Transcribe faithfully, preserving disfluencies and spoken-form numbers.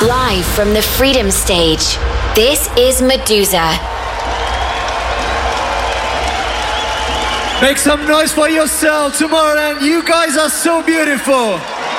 Live from the Freedom Stage, this is Medusa. Make some noise for yourself, Tomorrowland. You guys are so beautiful.